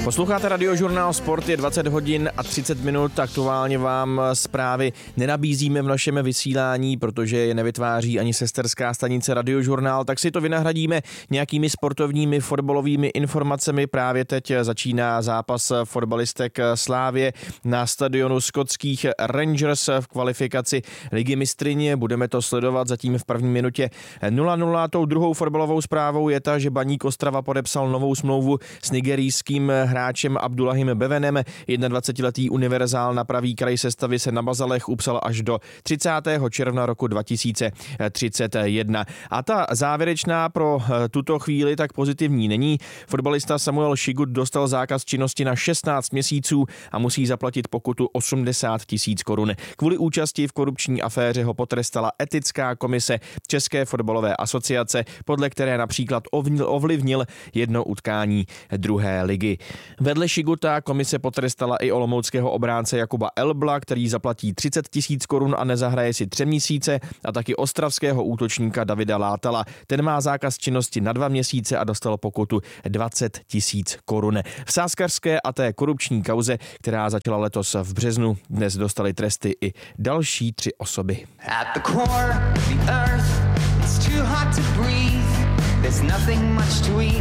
Posloucháte Radiožurnál Sport, je 20 hodin a 30 minut. Aktuálně vám zprávy nenabízíme v našem vysílání, protože je nevytváří ani sesterská stanice Radiožurnál, tak si to vynahradíme nějakými sportovními fotbalovými informacemi. Právě teď začíná zápas fotbalistek Slávie na stadionu skotských Rangers v kvalifikaci Ligy mistryň. Budeme to sledovat zatím v první minutě 0-0. Tou druhou fotbalovou zprávou je ta, že Baník Ostrava podepsal novou smlouvu s nigerijským hráčem Abdullahim Bevenem. 21letý univerzál na pravý kraj sestavy se na Bazalech upsal až do 30. června roku 2031. A ta závěrečná pro tuto chvíli tak pozitivní není. Fotbalista Samuel Šigut dostal zákaz činnosti na 16 měsíců a musí zaplatit pokutu 80 000 korun. Kvůli účasti v korupční aféře ho potrestala etická komise České fotbalové asociace, podle které například ovlivnil jedno utkání druhé ligy. Vedle Šiguta komise potrestala i olomouckého obránce Jakuba Elbla, který zaplatí 30 000 korun a nezahraje si 3 měsíce, a taky ostravského útočníka Davida Látala. Ten má zákaz činnosti na 2 měsíce a dostal pokutu 20 000 korun. V sázkařské a té korupční kauze, která začala letos v březnu, dnes dostali tresty i další 3 osoby. At the core of the earth, it's too hot to breathe. There's nothing much to eat.